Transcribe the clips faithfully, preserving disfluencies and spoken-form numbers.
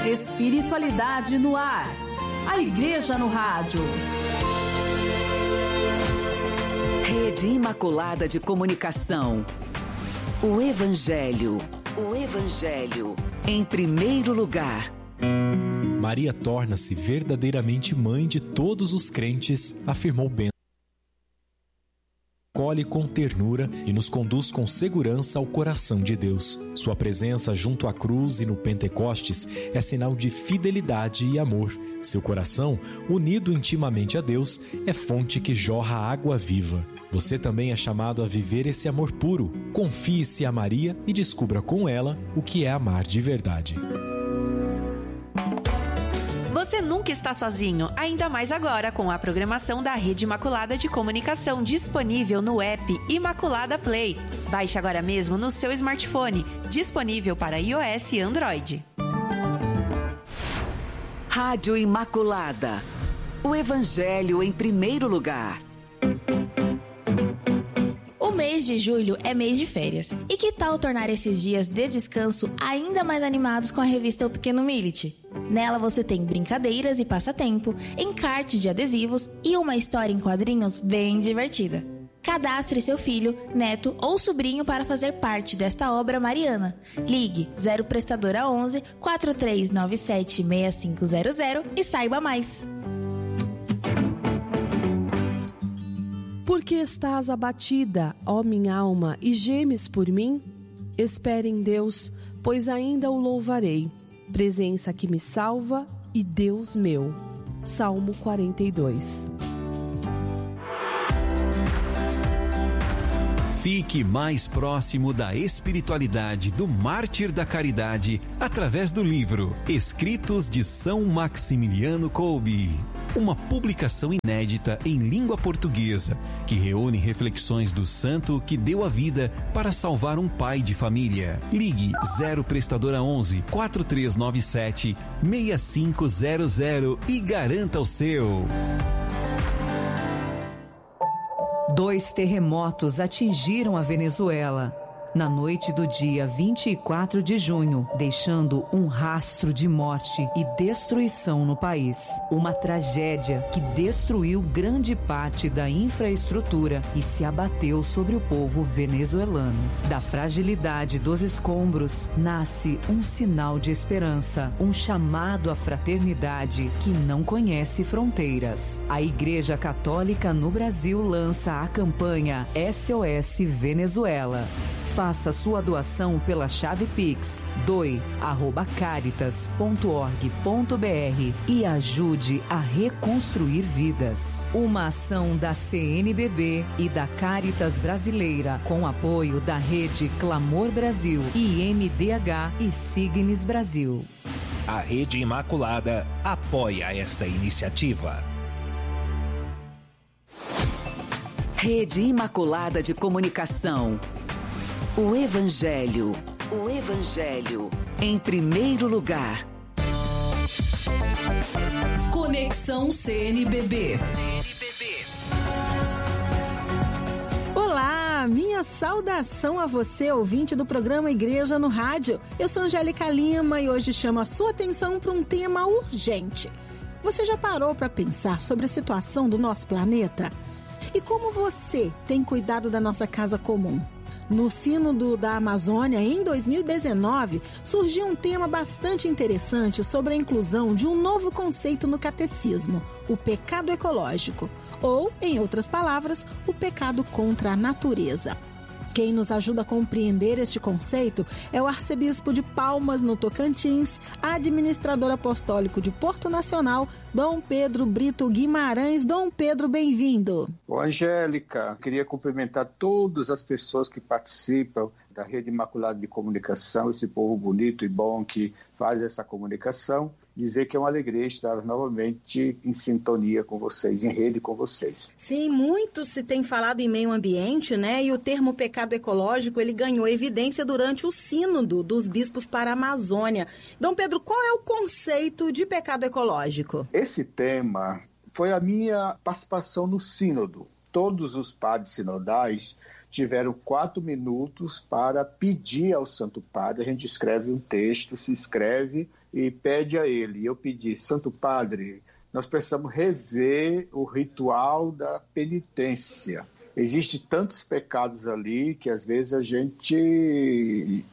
Espiritualidade no ar. A Igreja no Rádio. Rede Imaculada de Comunicação. O Evangelho. O Evangelho em primeiro lugar. Maria torna-se verdadeiramente mãe de todos os crentes, afirmou Bento. Acolhe com ternura e nos conduz com segurança ao coração de Deus. Sua presença junto à cruz e no Pentecostes é sinal de fidelidade e amor. Seu coração, unido intimamente a Deus, é fonte que jorra água viva. Você também é chamado a viver esse amor puro. Confie-se a Maria e descubra com ela o que é amar de verdade. Você nunca está sozinho, ainda mais agora com a programação da Rede Imaculada de Comunicação disponível no app Imaculada Play. Baixe agora mesmo no seu smartphone, disponível para iOS e Android. Rádio Imaculada. O Evangelho em primeiro lugar. O mês de julho é mês de férias. E que tal tornar esses dias de descanso ainda mais animados com a revista O Pequeno Millet? Nela você tem brincadeiras e passatempo, encarte de adesivos e uma história em quadrinhos bem divertida. Cadastre seu filho, neto ou sobrinho para fazer parte desta obra mariana. Ligue zero Prestadora onze, quatro três nove sete, seis cinco zero zero e saiba mais. Por que estás abatida, ó minha alma, e gemes por mim? Espere em Deus, pois ainda o louvarei. Presença que me salva e Deus meu. Salmo quarenta e dois. Fique mais próximo da espiritualidade do mártir da caridade através do livro Escritos de São Maximiliano Kolbe. Uma publicação inédita em língua portuguesa que reúne reflexões do santo que deu a vida para salvar um pai de família. Ligue zero Prestadora onze, quatro três nove sete, seis cinco zero zero e garanta o seu. Dois terremotos atingiram a Venezuela na noite do dia vinte e quatro de junho, deixando um rastro de morte e destruição no país. Uma tragédia que destruiu grande parte da infraestrutura e se abateu sobre o povo venezuelano. Da fragilidade dos escombros nasce um sinal de esperança, um chamado à fraternidade que não conhece fronteiras. A Igreja Católica no Brasil lança a campanha S O S Venezuela. Faça sua doação pela chave Pix doe arroba caritas ponto org ponto br e ajude a reconstruir vidas. Uma ação da C N B B e da Caritas Brasileira com apoio da Rede Clamor Brasil, I M D H e Signes Brasil. A Rede Imaculada apoia esta iniciativa. Rede Imaculada de Comunicação. O Evangelho. O Evangelho em primeiro lugar. Conexão C N B B. Olá, minha saudação a você, ouvinte do programa Igreja no Rádio. Eu sou Angélica Lima e hoje chamo a sua atenção para um tema urgente. Você já parou para pensar sobre a situação do nosso planeta? E como você tem cuidado da nossa casa comum? No Sínodo da Amazônia, em dois mil e dezenove, surgiu um tema bastante interessante sobre a inclusão de um novo conceito no catecismo, o pecado ecológico, ou, em outras palavras, o pecado contra a natureza. Quem nos ajuda a compreender este conceito é o arcebispo de Palmas, no Tocantins, administrador apostólico de Porto Nacional, Dom Pedro Brito Guimarães. Dom Pedro, bem-vindo. Ô, Angélica, queria cumprimentar todas as pessoas que participam da Rede Imaculada de Comunicação, esse povo bonito e bom que faz essa comunicação, dizer que é uma alegria estar novamente em sintonia com vocês, em rede com vocês. Sim, muito se tem falado em meio ambiente, né? E o termo pecado ecológico, ele ganhou evidência durante o sínodo dos bispos para a Amazônia. Dom Pedro, qual é o conceito de pecado ecológico? Esse tema foi a minha participação no sínodo. Todos os padres sinodais tiveram quatro minutos para pedir ao Santo Padre. A gente escreve um texto, se escreve e pede a ele. Eu pedi, Santo Padre, nós precisamos rever o ritual da penitência. Existem tantos pecados ali que às vezes a gente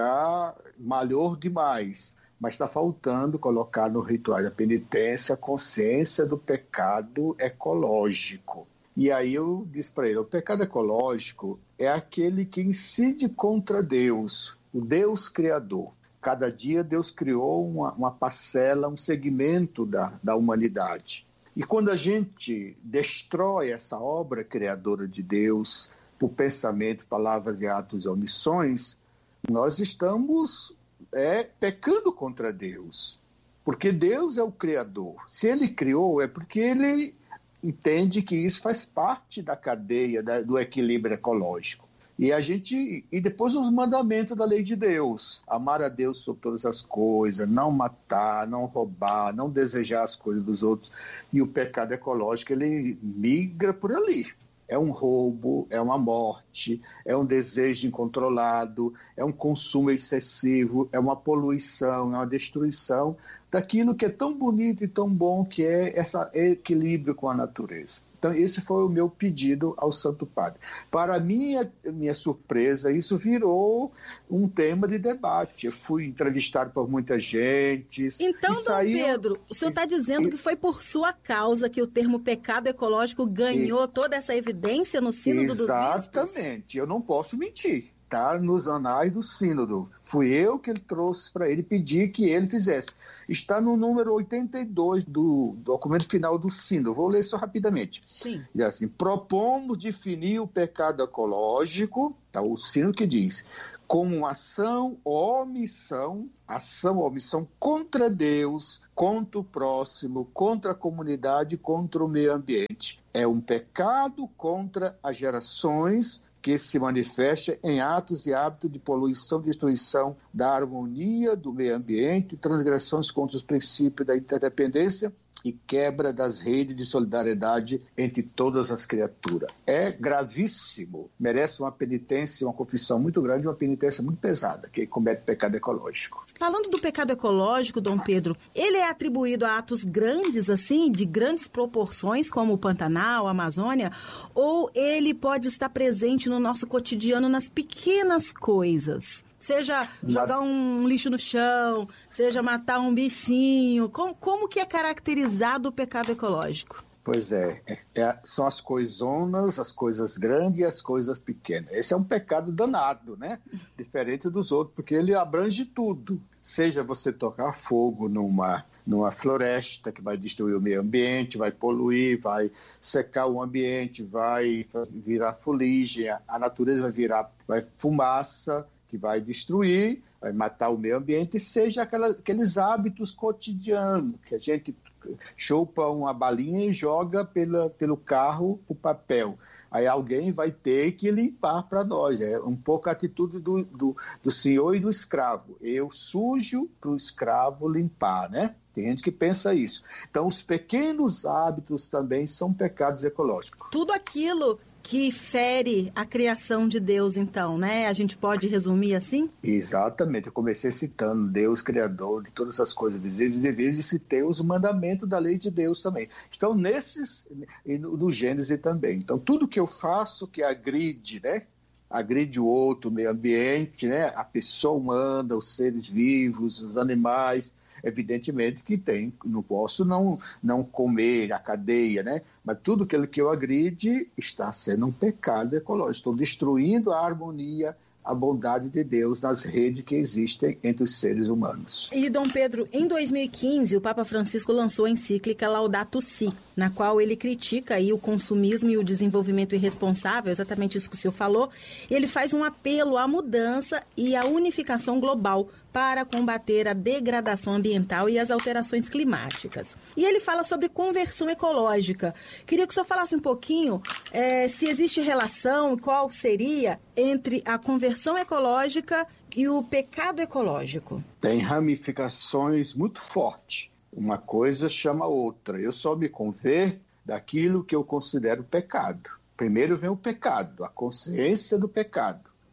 já malhou demais, mas está faltando colocar no ritual da penitência a consciência do pecado ecológico. E aí eu disse para ele, o pecado ecológico é aquele que incide contra Deus, o Deus Criador. Cada dia Deus criou uma, uma parcela, um segmento da, da humanidade. E quando a gente destrói essa obra criadora de Deus, por pensamento, palavras e atos e omissões, nós estamos é, pecando contra Deus. Porque Deus é o Criador. Se Ele criou, é porque Ele entende que isso faz parte da cadeia da, do equilíbrio ecológico. E a gente e depois os mandamentos da lei de Deus, amar a Deus sobre todas as coisas, não matar, não roubar, não desejar as coisas dos outros. E o pecado ecológico, ele migra por ali. É um roubo, é uma morte, é um desejo incontrolado, é um consumo excessivo, é uma poluição, é uma destruição daquilo que é tão bonito e tão bom, que é esse equilíbrio com a natureza. Então, esse foi o meu pedido ao Santo Padre. Para minha, minha surpresa, isso virou um tema de debate. Eu fui entrevistado por muita gente. Então, Dom saiu... Pedro, o senhor está dizendo que foi por sua causa que o termo pecado ecológico ganhou e... toda essa evidência no Sínodo dos Bispos? Exatamente. Eu não posso mentir. Está nos anais do Sínodo. Fui eu que ele trouxe para ele, pedi que ele fizesse. Está no número oitenta e dois do documento final do Sínodo. Vou ler isso rapidamente. Sim. E assim, propomos definir o pecado ecológico, tá, o Sínodo que diz, como ação ou omissão, ação ou omissão contra Deus, contra o próximo, contra a comunidade, contra o meio ambiente. É um pecado contra as gerações que se manifesta em atos e hábitos de poluição e destruição da harmonia do meio ambiente, transgressões contra os princípios da interdependência e quebra das redes de solidariedade entre todas as criaturas. É gravíssimo, merece uma penitência, uma confissão muito grande, uma penitência muito pesada, que comete pecado ecológico. Falando do pecado ecológico, Dom Pedro, ele é atribuído a atos grandes, assim, de grandes proporções, como o Pantanal, a Amazônia, ou ele pode estar presente no nosso cotidiano nas pequenas coisas? Seja jogar um lixo no chão, seja matar um bichinho. Como, como que é caracterizado o pecado ecológico? Pois é, é, é, são as coisonas, as coisas grandes e as coisas pequenas. Esse é um pecado danado, né? Diferente dos outros, porque ele abrange tudo. Seja você tocar fogo numa, numa floresta que vai destruir o meio ambiente, vai poluir, vai secar o ambiente, vai virar fuligem, a natureza vai virar vai fumaça, que vai destruir, vai matar o meio ambiente, seja aquela, aqueles hábitos cotidianos, que a gente chupa uma balinha e joga pela, pelo carro o papel. Aí alguém vai ter que limpar para nós. É um pouco a atitude do, do, do senhor e do escravo. Eu sujo para o escravo limpar, né? Tem gente que pensa isso. Então, os pequenos hábitos também são pecados ecológicos. Tudo aquilo que fere a criação de Deus, então, né? A gente pode resumir assim? Exatamente. Eu comecei citando Deus, Criador de todas as coisas visíveis e invisíveis, e citei os mandamentos da lei de Deus também. Estão nesses, no Gênesis também. Então, tudo que eu faço que agride, né? Agride o outro, o meio ambiente, né? A pessoa humana, os seres vivos, os animais, evidentemente que tem, não posso não, não comer a cadeia, né? Mas tudo aquilo que eu agride está sendo um pecado ecológico. Estou destruindo a harmonia, a bondade de Deus nas redes que existem entre os seres humanos. E, Dom Pedro, em dois mil e quinze, o Papa Francisco lançou a encíclica Laudato Si, na qual ele critica aí o consumismo e o desenvolvimento irresponsável, exatamente isso que o senhor falou. Ele faz um apelo à mudança e à unificação global para combater a degradação ambiental e as alterações climáticas. E ele fala sobre conversão ecológica. Queria que o senhor falasse um pouquinho é, se existe relação, qual seria entre a conversão ecológica e o pecado ecológico. Tem ramificações muito fortes. Uma coisa chama a outra. Eu só me converto daquilo que eu considero pecado. Primeiro vem o pecado, a consciência do pecado.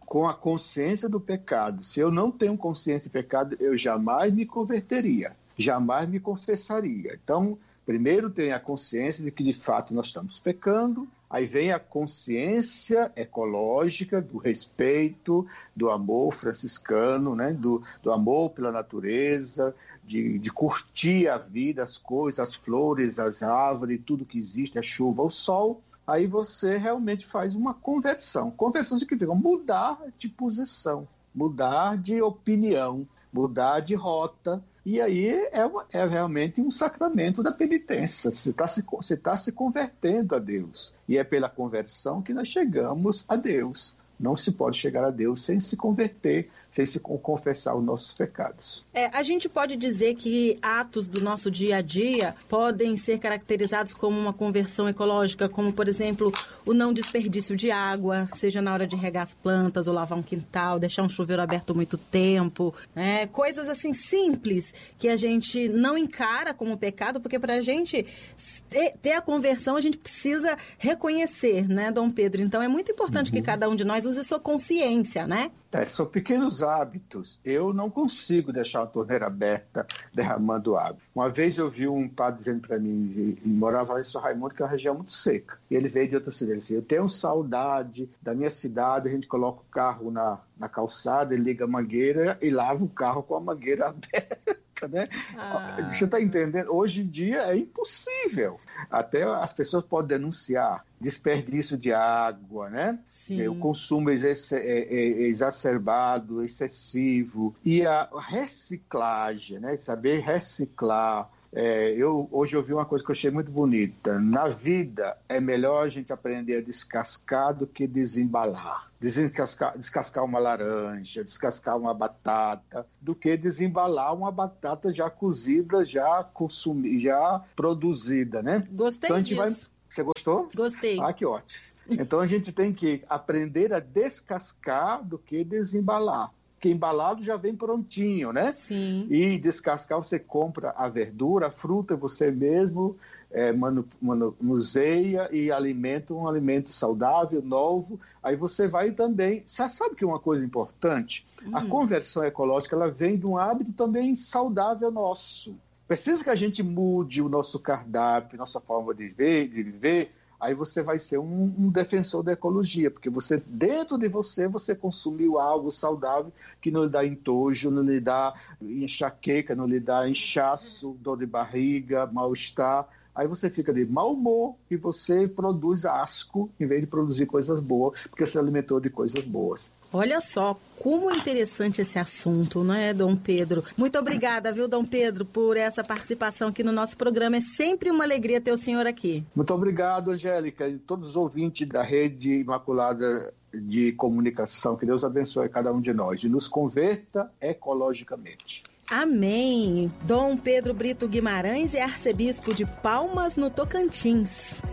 com a consciência do pecado. Se eu não tenho consciência de pecado, eu jamais me converteria, jamais me confessaria. Então, primeiro tem a consciência de que de fato nós estamos pecando, aí vem a consciência ecológica do respeito, do amor franciscano, né? do, do amor pela natureza, de, de curtir a vida, as coisas, as flores, as árvores, tudo que existe, a chuva, o sol. Aí você realmente faz uma conversão. Conversão significa mudar de posição, mudar de opinião, mudar de rota. E aí é, uma, é realmente um sacramento da penitência. Você está se, você tá se convertendo a Deus. E é pela conversão que nós chegamos a Deus. Não se pode chegar a Deus sem se converter, sem se confessar os nossos pecados. É, a gente pode dizer que atos do nosso dia a dia podem ser caracterizados como uma conversão ecológica, como, por exemplo, o não desperdício de água, seja na hora de regar as plantas ou lavar um quintal, deixar um chuveiro aberto muito tempo, né? Coisas assim simples que a gente não encara como pecado, porque para a gente ter, ter a conversão a gente precisa reconhecer, né, Dom Pedro? Então é muito importante uhum. que cada um de nós use sua consciência, né? É, são pequenos hábitos. Eu não consigo deixar a torneira aberta derramando água. Uma vez eu vi um padre dizendo para mim, ele morava lá em São Raimundo, que é uma região muito seca. E ele veio de outra cidade. Ele disse, eu tenho saudade da minha cidade, a gente coloca o carro na, na calçada, ele liga a mangueira e lava o carro com a mangueira aberta. Né? Ah. Você está entendendo? Hoje em dia é impossível. Até as pessoas podem denunciar desperdício de água, né? Sim. O consumo ex- exacerbado, excessivo. E a reciclagem, né? Saber reciclar. É, eu, hoje eu vi uma coisa que eu achei muito bonita. Na vida é melhor a gente aprender a descascar do que desembalar. Descascar, descascar uma laranja, descascar uma batata, do que desembalar uma batata já cozida, já consumida, já produzida, né? Gostei então, a gente disso. Vai... Você gostou? Gostei. Ah, que ótimo. Então a gente tem que aprender a descascar do que desembalar. Porque embalado já vem prontinho, né? Sim. E descascar, você compra a verdura, a fruta, você mesmo é, manu, manuseia e alimenta um alimento saudável, novo. Aí você vai também... Você sabe que uma coisa importante? Hum. A conversão ecológica, ela vem de um hábito também saudável nosso. Precisa que a gente mude o nosso cardápio, nossa forma de viver, de viver. Aí você vai ser um, um defensor da ecologia, porque você, dentro de você, você consumiu algo saudável que não lhe dá entojo, não lhe dá enxaqueca, não lhe dá inchaço, dor de barriga, mal-estar. Aí você fica de mau humor e você produz asco em vez de produzir coisas boas, porque você alimentou de coisas boas. Olha só, como interessante esse assunto, não é, Dom Pedro? Muito obrigada, viu, Dom Pedro, por essa participação aqui no nosso programa. É sempre uma alegria ter o senhor aqui. Muito obrigado, Angélica, e todos os ouvintes da Rede Imaculada de Comunicação. Que Deus abençoe cada um de nós e nos converta ecologicamente. Amém. Dom Pedro Brito Guimarães é arcebispo de Palmas, no Tocantins.